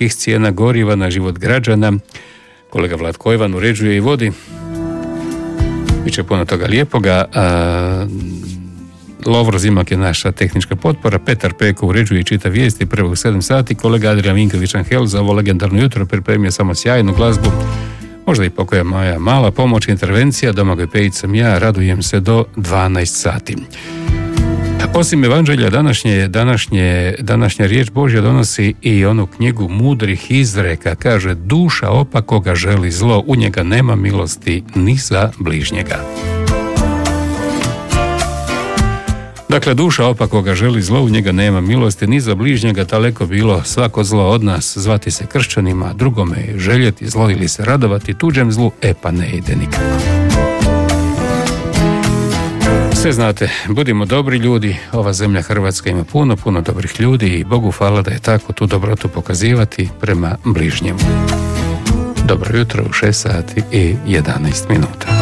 visokih cijena goriva na život građana. Kolega Vlatko Ivan uređuje i vodi. Biće puno toga lijepoga. Lovro Zimak je naša tehnička potpora, Petar Peko uređuje i čita vijesti prvog 7 sati, kolega Adrian Vinković-Angel za ovo legendarno jutro pripremio samo sjajnu glazbu, možda i pokoja moja mala pomoć, intervencija, Domagoj Pejić sam ja, radujem se do 12 sati. Osim evanđelja današnja riječ Božja donosi i onu knjigu mudrih izreka, kaže: duša opakoga želi zlo, u njega nema milosti ni za bližnjega. Dakle, duša opakoga želi zlo, u njega nema milosti ni za bližnjega, daleko bilo svako zlo od nas, zvati se kršćanima, drugome željeti zlo ili se radovati tuđem zlu, pa ne ide nikako. Sve znate, budimo dobri ljudi, ova zemlja Hrvatska ima puno dobrih ljudi i Bogu hvala da je tako tu dobrotu pokazivati prema bližnjemu. Dobro jutro u 6 sati i 11 minuta.